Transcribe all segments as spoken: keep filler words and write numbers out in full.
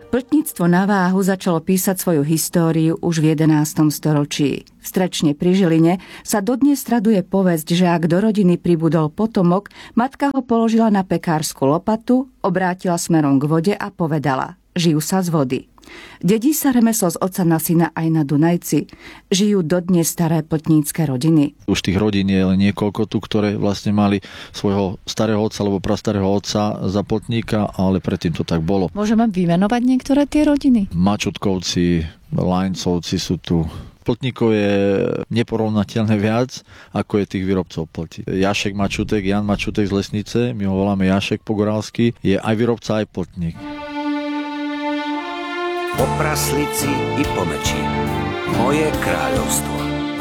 Pltníctvo na váhu začalo písať svoju históriu už v jedenástom storočí. V Strečne pri Žiline sa dodnes traduje povesť, že ak do rodiny pribudol potomok, matka ho položila na pekársku lopatu, obrátila smerom k vode a povedala: žijú sa z vody. Dedí sa remeslo z otca na syna aj na Dunajci. Žijú dodnes staré pltnícke rodiny. Už tých rodín je len niekoľko tu, ktoré vlastne mali svojho starého otca alebo prastarého otca za pltníka, ale predtým to tak bolo. Môžeme vymenovať niektoré tie rodiny? Mačutkovci, Lajncovci sú tu. Pltníkov je neporovnateľne viac, ako je tých výrobcov plti. Jašek Mačutek, Jan Mačutek z Lesnice, my ho voláme Jašek po gorálsky, je aj výrobca, aj pltník. Po praslici i po meči. Moje kráľovstvo.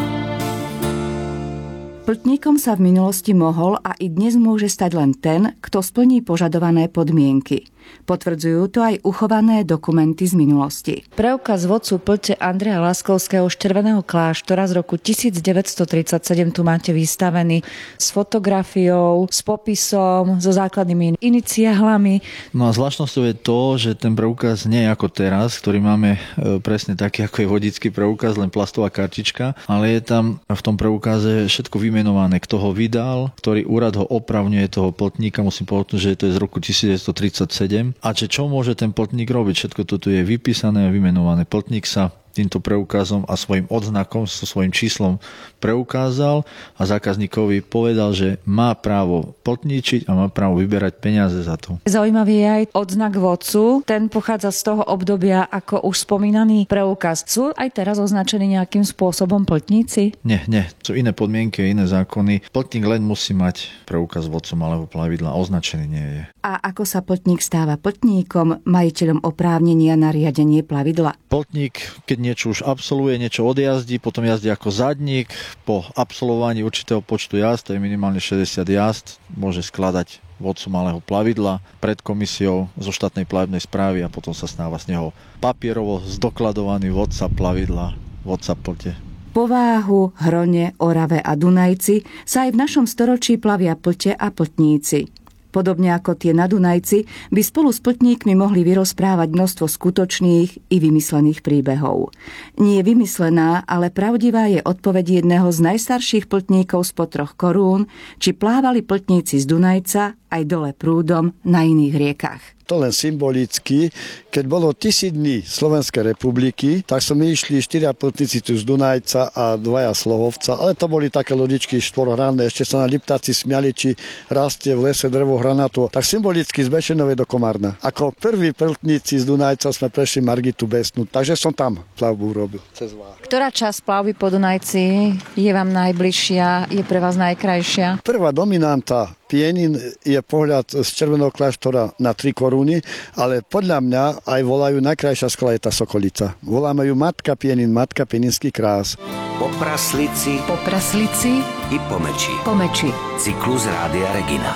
Pltníkom sa v minulosti mohol a i dnes môže stať len ten, kto splní požadované podmienky. Potvrdzujú to aj uchované dokumenty z minulosti. Preukaz vodcu plte Andreja Laskovského z Červeného kláštora z roku devätnásťtridsaťsedem tu máte vystavený s fotografiou, s popisom, so základnými iniciálami. No a zvláštnosťou je to, že ten preukaz nie je ako teraz, ktorý máme presne taký, ako je vodický preukaz, len plastová kartička, ale je tam v tom preukaze všetko vymenované, kto ho vydal, ktorý úrad ho opravňuje toho pltníka. Musím povedať, že to je z roku devätnásťtridsaťsedem. A že čo môže ten pltník robiť? Všetko toto je vypísané a vymenované. Pltník sa týmto preukazom a svojim odznakom, so svojím číslom preukázal a zákazníkovi povedal, že má právo pltníčiť a má právo vyberať peniaze za to. Zaujímavý je aj odznak vodcu. Ten pochádza z toho obdobia ako už spomínaný preukaz. Sú aj teraz označení nejakým spôsobom pltníci? Nie, nie. Sú iné podmienky, iné zákony. Pltník len musí mať preukaz vodcom alebo plavidla. Označený nie je. A ako sa pltník stáva pltníkom, majiteľom oprávnenia na riadenie plavidla? Pltník, keď niečo už absolvuje, niečo odjazdí, potom jazdí ako zadník. Po absolvovaní určitého počtu jazd, to je minimálne šesťdesiat jazd, môže skladať vodcu malého plavidla pred komisiou zo štátnej plavebnej správy a potom sa stáva z neho papierovo zdokladovaný vodca plavidla, vodca plte. Po Váhu, Hrone, Orave a Dunajci sa aj v našom storočí plavia plte a pltníci. Podobne ako tie na Dunajci, by spolu s pltníkmi mohli vyrozprávať množstvo skutočných i vymyslených príbehov. Nie vymyslená, ale pravdivá je odpoveď jedného z najstarších pltníkov spod troch korún, či plávali pltníci z Dunajca aj dole prúdom na iných riekach. To len symbolicky. Keď bolo tisíc dní Slovenskej republiky, tak sme išli štyria pltníci tu z Dunajca a dvaja Slohovca, ale to boli také lodičky štvorhranné, ešte sa na Liptáci smiali, či rastie v lese drevo hranato. Tak symbolicky z Bešenovej do Komárna. Ako prví pltníci z Dunajca sme prešli Margitu Besnu, takže som tam plavbu robil cez Váhu. Ktorá časť plavby po Dunajci je vám najbližšia, je pre vás najkrajšia? Prvá dominanta Pienin je pohľad z Červeného kláštora na tri koruny, ale podľa mňa aj volajú najkrajšia skala je tá Sokolica. Voláme ju Matka Pienin, Matka Pieninský krás. Po praslici, po praslici i po meči. Po meči. Cyklus Rádia Regina.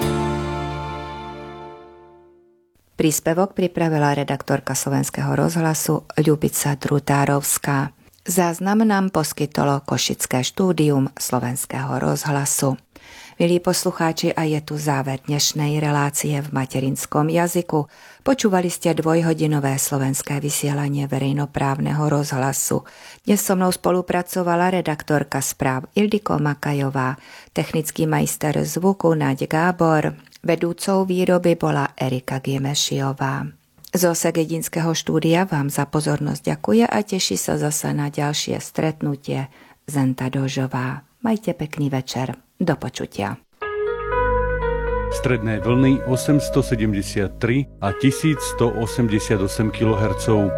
Príspevok pripravila redaktorka Slovenského rozhlasu Ľubica Drutárovská. Záznam nám poskytlo Košické štúdium Slovenského rozhlasu. Milí poslucháči, a je tu záver dnešnej relácie v materinskom jazyku. Počúvali ste dvojhodinové slovenské vysielanie verejnoprávneho rozhlasu. Dnes so mnou spolupracovala redaktorka správ Ildiko Makajová, technický majster zvuku Naď Gábor, vedúcou výroby bola Erika Gimešiová. Zo Segedinského štúdia vám za pozornosť ďakuje a teší sa zasa na ďalšie stretnutie Zenta Dožová. Majte pekný večer. Do počutia. Stredné vlny osemstosedemdesiattri a tisícstoosemdesiatosem kilohertzov.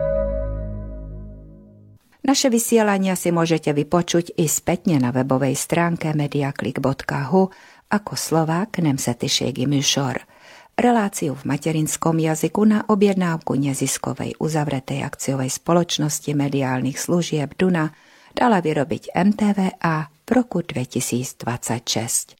Naše vysielania si môžete vypočuť i spätne na webovej stránke mediaklik bodka hu ako Slovák nemzetiségi műsor. Reláciu v materinskom jazyku na objednávku neziskovej uzavretej akciovej spoločnosti mediálnych služieb Duna dala vyrobiť em té vé á v roku dvetisícdvadsaťšesť.